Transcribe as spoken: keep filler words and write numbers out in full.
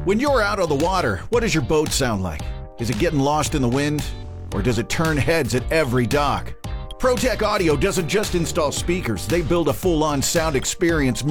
When you're out on the water, what does your boat sound like? Is it getting lost in the wind? Or does it turn heads at every dock? ProTech Audio doesn't just install speakers, they build a full-on sound experience